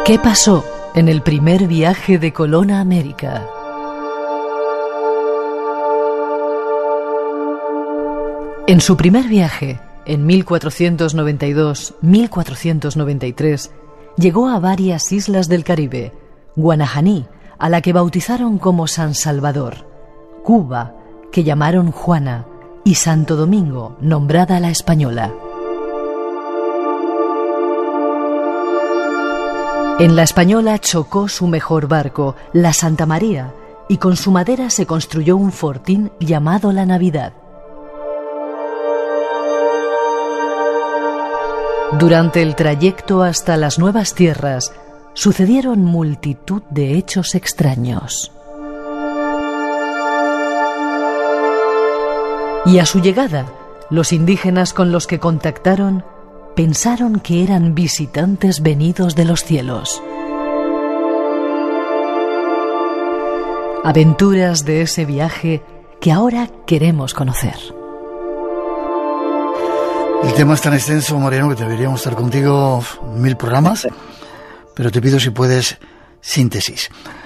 ¿Qué pasó en el primer viaje de Colón a América? En su primer viaje, en 1492-1493, llegó a varias islas del Caribe, Guanajaní, a la que bautizaron como San Salvador, Cuba, que llamaron Juana, y Santo Domingo, nombrada la Española. En la Española chocó su mejor barco, la Santa María, y con su madera se construyó un fortín llamado la Navidad. Durante el trayecto hasta las nuevas tierras, sucedieron multitud de hechos extraños. Y a su llegada, los indígenas con los que contactaron pensaron que eran visitantes venidos de los cielos. Aventuras de ese viaje que ahora queremos conocer. El tema es tan extenso, Mariano, que deberíamos estar contigo 1000 programas, pero te pido si puedes síntesis.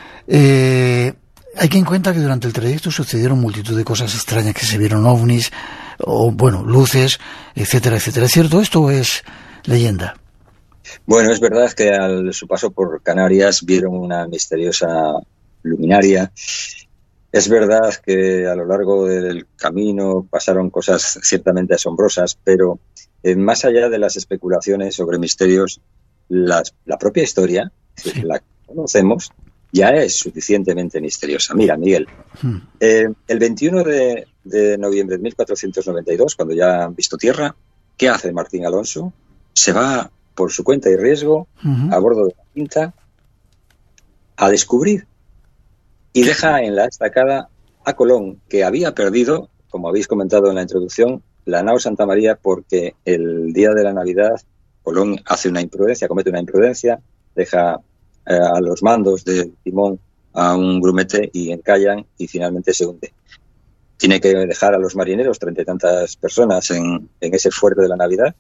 Hay que en cuenta que durante el trayecto sucedieron multitud de cosas extrañas, que se vieron ovnis, o bueno, luces, etcétera, etcétera. ¿Es cierto esto o es leyenda? Bueno, es verdad que al su paso por Canarias vieron una misteriosa luminaria. Es verdad que a lo largo del camino pasaron cosas ciertamente asombrosas, pero más allá de las especulaciones sobre misterios, la propia historia, sí, la conocemos, ya es suficientemente misteriosa. Mira, Miguel, el 21 de noviembre de 1492, cuando ya han visto tierra, ¿qué hace Martín Alonso? Se va por su cuenta y riesgo a bordo de la Pinta a descubrir y deja en la estacada a Colón, que había perdido, como habéis comentado en la introducción, la nao Santa María, porque el día de la Navidad Colón hace una imprudencia, comete una imprudencia, deja a los mandos del timón a un grumete y encallan y finalmente se hunde. Tiene que dejar a los marineros, 30 y tantas personas en ese fuerte de la Navidad,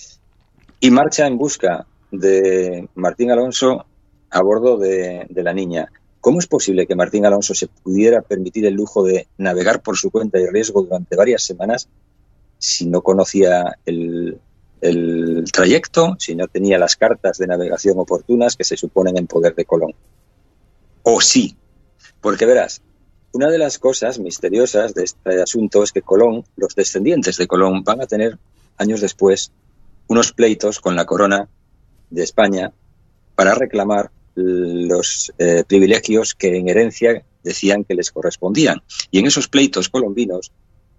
y marcha en busca de Martín Alonso a bordo de la Niña. ¿Cómo es posible que Martín Alonso se pudiera permitir el lujo de navegar por su cuenta y riesgo durante varias semanas si no conocía el trayecto, si no tenía las cartas de navegación oportunas que se suponen en poder de Colón? O sí, porque verás, una de las cosas misteriosas de este asunto es que Colón, los descendientes de Colón, van a tener años después unos pleitos con la corona de España para reclamar los privilegios que en herencia decían que les correspondían. Y en esos pleitos colombinos,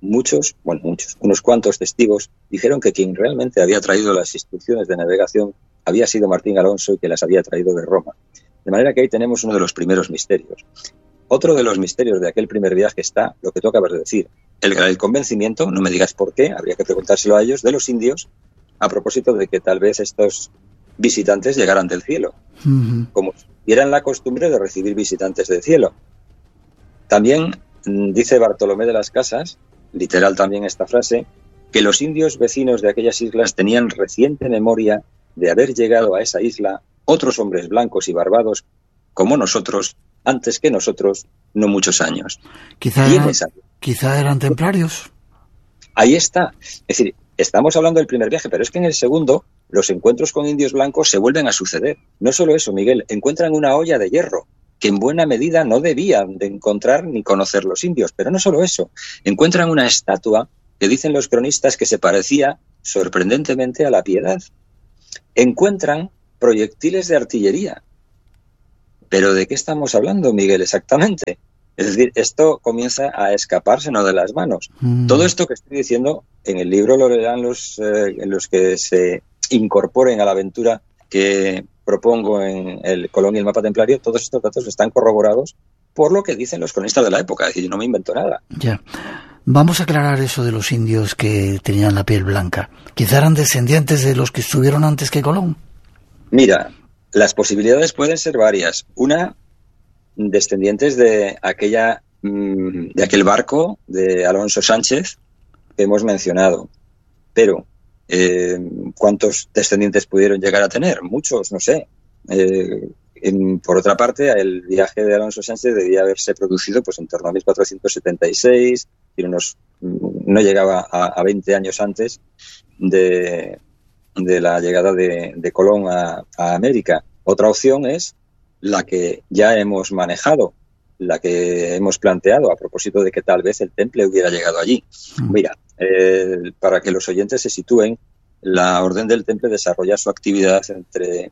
unos cuantos testigos dijeron que quien realmente había traído las instrucciones de navegación había sido Martín Alonso y que las había traído de Roma. De manera que ahí tenemos uno de los primeros misterios. Otro de los misterios de aquel primer viaje está lo que tú acabas de decir, el convencimiento, no me digas por qué, habría que preguntárselo a ellos, de los indios, a propósito de que tal vez estos visitantes llegaran del cielo, como tuvieran la costumbre de recibir visitantes del cielo. También dice Bartolomé de las Casas, literal también esta frase, que los indios vecinos de aquellas islas tenían reciente memoria de haber llegado a esa isla otros hombres blancos y barbados como nosotros, antes que nosotros, no muchos años. Quizá eran templarios. Ahí está. Es decir, estamos hablando del primer viaje, pero es que en el segundo los encuentros con indios blancos se vuelven a suceder. No solo eso, Miguel, encuentran una olla de hierro que en buena medida no debían de encontrar ni conocer los indios. Pero no solo eso, encuentran una estatua que dicen los cronistas que se parecía sorprendentemente a la Piedad. Encuentran proyectiles de artillería. ¿Pero de qué estamos hablando, Miguel, exactamente? Es decir, esto comienza a escapársenos de las manos. Todo esto que estoy diciendo en el libro lo leerán los que se incorporen a la aventura que propongo en el Colón y el mapa templario. Todos estos datos están corroborados por lo que dicen los cronistas de la época. Es decir, yo no me invento nada. Ya. Vamos a aclarar eso de los indios que tenían la piel blanca. ¿Quizá eran descendientes de los que estuvieron antes que Colón? Mira, las posibilidades pueden ser varias. Una, descendientes de aquel barco de Alonso Sánchez que hemos mencionado. Pero, ¿cuántos descendientes pudieron llegar a tener? Muchos, no sé. Por otra parte, el viaje de Alonso Sánchez debía haberse producido pues en torno a 1476, no llegaba a 20 años antes de la llegada de Colón a América. Otra opción es la que ya hemos manejado, la que hemos planteado a propósito de que tal vez el Temple hubiera llegado allí. Mira, para que los oyentes se sitúen, la Orden del Temple desarrolla su actividad entre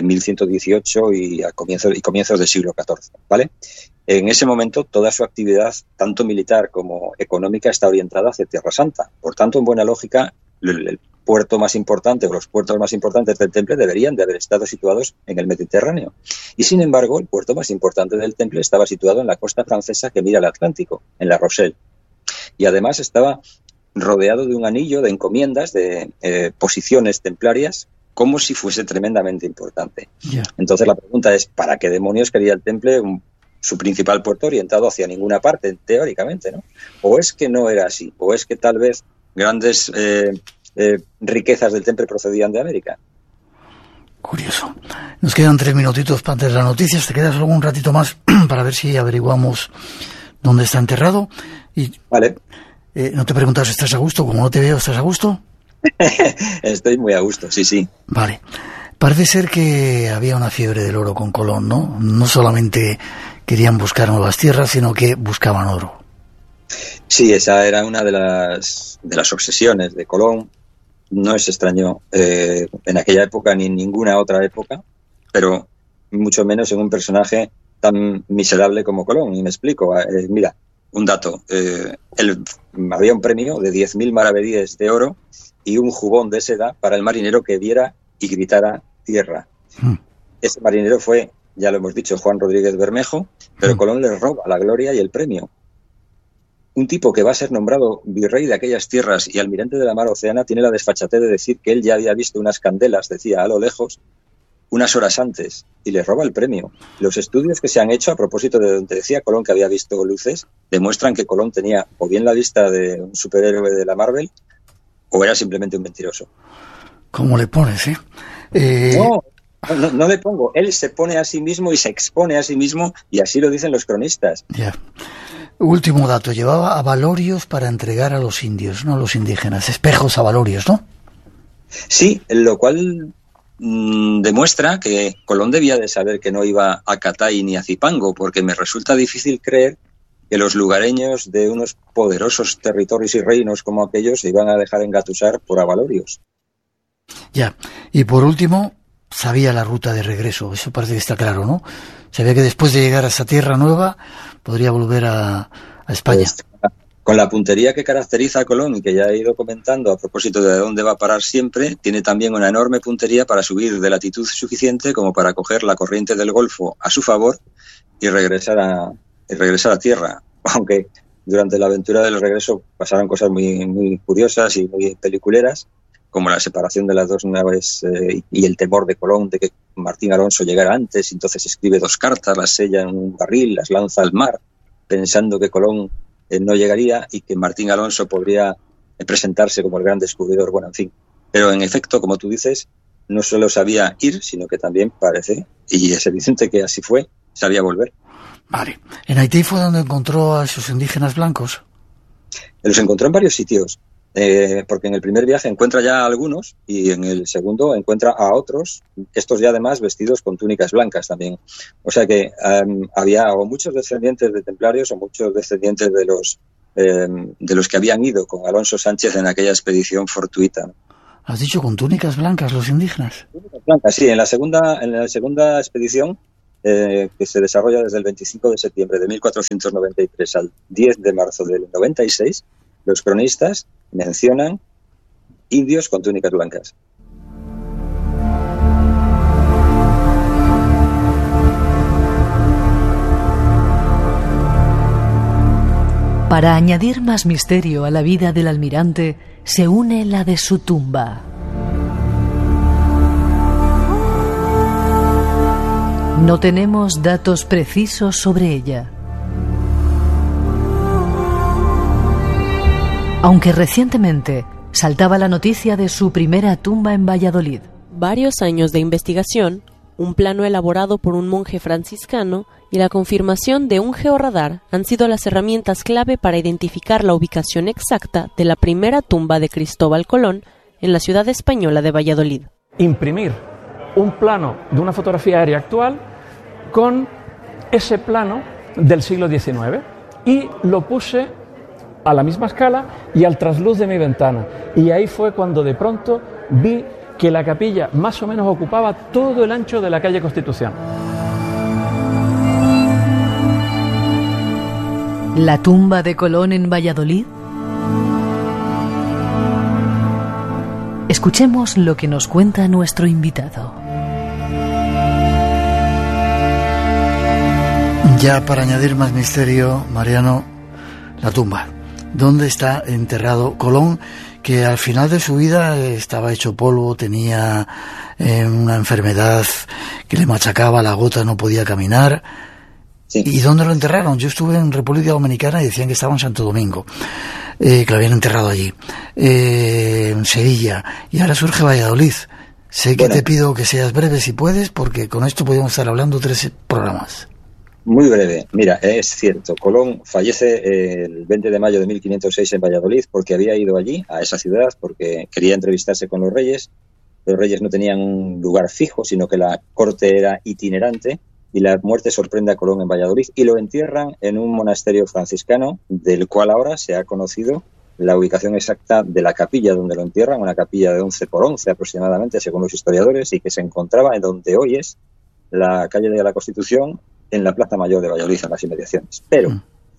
1118 y comienzos del siglo XIV, ¿vale? En ese momento toda su actividad, tanto militar como económica, está orientada hacia Tierra Santa. Por tanto, en buena lógica, el puerto más importante o los puertos más importantes del Temple deberían de haber estado situados en el Mediterráneo. Y sin embargo, el puerto más importante del Temple estaba situado en la costa francesa que mira al Atlántico, en La Rochelle. Y además estaba rodeado de un anillo de encomiendas, de posiciones templarias, como si fuese tremendamente importante. Yeah. Entonces la pregunta es, ¿para qué demonios quería el Temple su principal puerto orientado hacia ninguna parte, teóricamente, ¿no? ¿O es que no era así? ¿O es que tal vez grandes riquezas del Temple procedían de América? Curioso. Nos quedan 3 minutitos para antes de las noticias. Te quedas algún ratito más para ver si averiguamos dónde está enterrado. Y, vale. No te preguntas si estás a gusto. Como no te veo, ¿estás a gusto? Estoy muy a gusto, sí. Vale. Parece ser que había una fiebre del oro con Colón, ¿no? No solamente querían buscar nuevas tierras, sino que buscaban oro. Sí, esa era una de las obsesiones de Colón. No es extraño en aquella época ni en ninguna otra época, pero mucho menos en un personaje tan miserable como Colón. Y me explico. Mira, un dato. Había un premio de 10.000 maravedíes de oro y un jubón de seda para el marinero que viera y gritara tierra. Ese marinero fue, ya lo hemos dicho, Juan Rodríguez Bermejo, pero Colón le roba la gloria y el premio. Un tipo que va a ser nombrado virrey de aquellas tierras y almirante de la mar Oceana tiene la desfachatez de decir que él ya había visto unas candelas, decía, a lo lejos, unas horas antes, y le roba el premio. Los estudios que se han hecho a propósito de donde decía Colón que había visto luces demuestran que Colón tenía o bien la vista de un superhéroe de la Marvel o era simplemente un mentiroso. ¿Cómo le pones, No le pongo. Él se pone a sí mismo y se expone a sí mismo y así lo dicen los cronistas. Ya. Último dato. Llevaba abalorios para entregar a los indios, no a los indígenas. Espejos abalorios, ¿no? Sí, lo cual demuestra que Colón debía de saber que no iba a Catay ni a Zipango, porque me resulta difícil creer que los lugareños de unos poderosos territorios y reinos como aquellos se iban a dejar engatusar por abalorios. Ya. Y por último, sabía la ruta de regreso. Eso parece que está claro, ¿no? Sabía que después de llegar a esa tierra nueva podría volver a España. Pues, con la puntería que caracteriza a Colón y que ya he ido comentando a propósito de dónde va a parar siempre, tiene también una enorme puntería para subir de latitud suficiente como para coger la corriente del Golfo a su favor y regresar a tierra. Aunque durante la aventura del regreso pasaron cosas muy, muy curiosas y muy peliculeras, como la separación de las dos naves y el temor de Colón de que Martín Alonso llegara antes, y entonces escribe 2 cartas, las sella en un barril, las lanza al mar, pensando que Colón no llegaría y que Martín Alonso podría presentarse como el gran descubridor. Bueno, en fin. Pero en efecto, como tú dices, no solo sabía ir, sino que también parece, y es evidente que así fue, sabía volver. Vale. ¿En Haití fue donde encontró a esos indígenas blancos? Los encontró en varios sitios. Porque en el primer viaje encuentra ya a algunos y en el segundo encuentra a otros, estos ya además vestidos con túnicas blancas también. O sea que había o muchos descendientes de templarios o muchos descendientes de los que habían ido con Alonso Sánchez en aquella expedición fortuita. ¿Has dicho con túnicas blancas los indígenas? Túnicas blancas, sí. En la segunda expedición que se desarrolla desde el 25 de septiembre de 1493 al 10 de marzo del 96, los cronistas mencionan indios con túnicas blancas. Para añadir más misterio a la vida del almirante, se une la de su tumba. No tenemos datos precisos sobre ella. Aunque recientemente saltaba la noticia de su primera tumba en Valladolid. Varios años de investigación un plano elaborado por un monje franciscano y la confirmación de un georradar han sido las herramientas clave para identificar la ubicación exacta de la primera tumba de Cristóbal Colón en la ciudad española de Valladolid. Imprimir un plano de una fotografía aérea actual con ese plano del siglo XIX y lo puse a la misma escala y al trasluz de mi ventana. Y ahí fue cuando de pronto vi que la capilla más o menos ocupaba todo el ancho de la calle Constitución. ¿La tumba de Colón en Valladolid? Escuchemos lo que nos cuenta nuestro invitado. Ya para añadir más misterio, Mariano, la tumba. ¿Dónde está enterrado Colón, que al final de su vida estaba hecho polvo, tenía una enfermedad que le machacaba la gota, no podía caminar? Sí. ¿Y dónde lo enterraron? Yo estuve en República Dominicana y decían que estaba en Santo Domingo, que lo habían enterrado allí, en Sevilla, y ahora surge Valladolid. Sé que te pido que seas breve si puedes, porque con esto podemos estar hablando 3 programas. Muy breve. Mira, es cierto, Colón fallece el 20 de mayo de 1506 en Valladolid porque había ido allí, a esa ciudad, porque quería entrevistarse con los reyes. Los reyes no tenían un lugar fijo, sino que la corte era itinerante, y la muerte sorprende a Colón en Valladolid y lo entierran en un monasterio franciscano, del cual ahora se ha conocido la ubicación exacta de la capilla donde lo entierran, una capilla de 11 por 11 aproximadamente, según los historiadores, y que se encontraba en donde hoy es la calle de la Constitución, en la Plaza Mayor de Valladolid, en las inmediaciones. Pero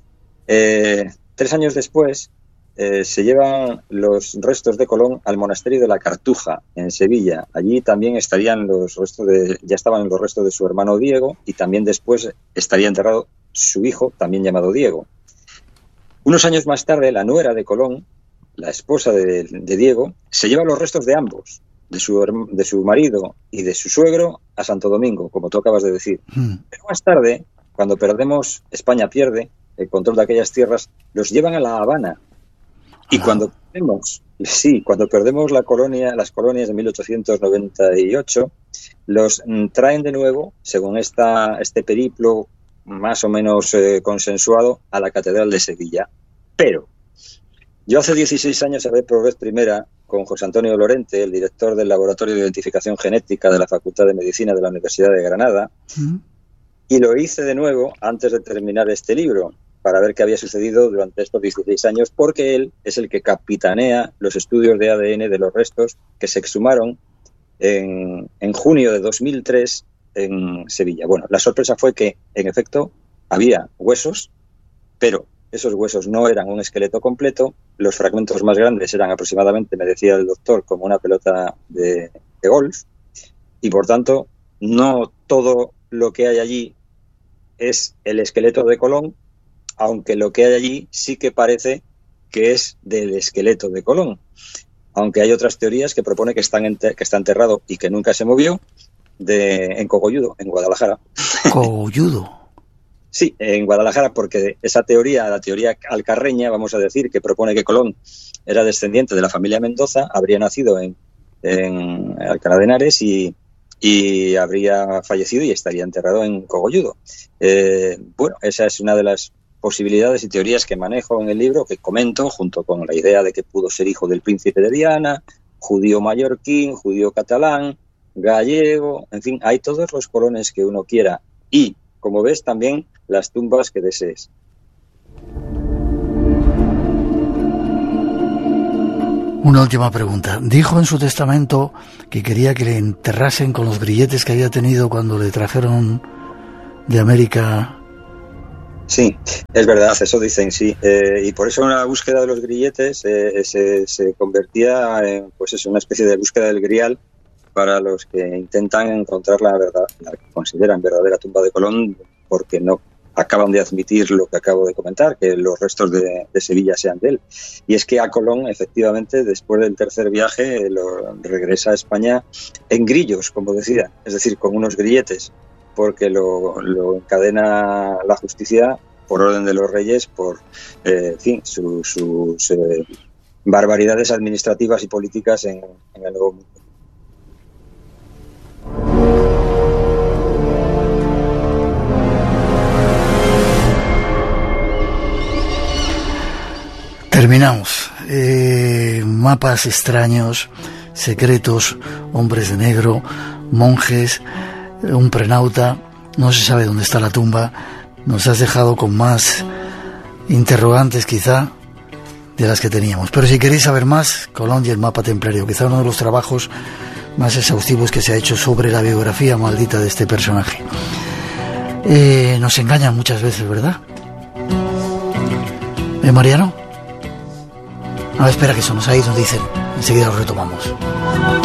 3 años después se llevan los restos de Colón al monasterio de la Cartuja, en Sevilla. Allí también estarían ya estaban los restos de su hermano Diego, y también después estaría enterrado su hijo, también llamado Diego. Unos años más tarde, la nuera de Colón, la esposa de Diego, se lleva los restos de ambos, de su marido y de su suegro, a Santo Domingo, como tú acabas de decir. Pero más tarde, cuando España pierde el control de aquellas tierras, los llevan a La Habana. Y cuando perdemos las colonias de 1898, los traen de nuevo, según este periplo más o menos consensuado, a la Catedral de Sevilla. Pero yo hace 16 años hablé por vez primera con José Antonio Lorente, el director del Laboratorio de Identificación Genética de la Facultad de Medicina de la Universidad de Granada, y lo hice de nuevo antes de terminar este libro, para ver qué había sucedido durante estos 16 años, porque él es el que capitanea los estudios de ADN de los restos que se exhumaron en junio de 2003 en Sevilla. Bueno, la sorpresa fue que, en efecto, había huesos, pero esos huesos no eran un esqueleto completo. Los fragmentos más grandes eran aproximadamente, me decía el doctor, como una pelota de golf, y por tanto no todo lo que hay allí es el esqueleto de Colón, aunque lo que hay allí sí que parece que es del esqueleto de Colón, aunque hay otras teorías que propone que está enterrado y que nunca se movió en Cogolludo, en Guadalajara. ¿Cogolludo? Sí, en Guadalajara, porque esa teoría, la teoría alcarreña, vamos a decir, que propone que Colón era descendiente de la familia Mendoza, habría nacido en Alcalá de Henares y habría fallecido y estaría enterrado en Cogolludo. Bueno, esa es una de las posibilidades y teorías que manejo en el libro, que comento, junto con la idea de que pudo ser hijo del príncipe de Viana, judío mallorquín, judío catalán, gallego, en fin, hay todos los Colones que uno quiera y, como ves, también las tumbas que desees. Una última pregunta. Dijo en su testamento que quería que le enterrasen con los grilletes que había tenido cuando le trajeron de América. Sí, es verdad, eso dicen, sí. Y por eso la búsqueda de los grilletes se convertía en, pues eso, una especie de búsqueda del grial para los que intentan encontrar la que consideran verdadera tumba de Colón, porque no acaban de admitir lo que acabo de comentar, que los restos de Sevilla sean de él. Y es que a Colón, efectivamente, después del tercer viaje, regresa a España en grillos, como decía, es decir, con unos grilletes, porque lo encadena la justicia por orden de los reyes por sus barbaridades administrativas y políticas en el Nuevo Mundo. Terminamos. Mapas extraños, secretos, hombres de negro, monjes, un prenauta, no se sabe dónde está la tumba. Nos has dejado con más interrogantes quizá de las que teníamos. Pero si queréis saber más, Colón y el mapa templario, quizá uno de los trabajos más exhaustivos que se ha hecho sobre la biografía maldita de este personaje. Nos engañan muchas veces, ¿verdad? Mariano. Espera, que se nos ha ido, dicen. Enseguida lo retomamos.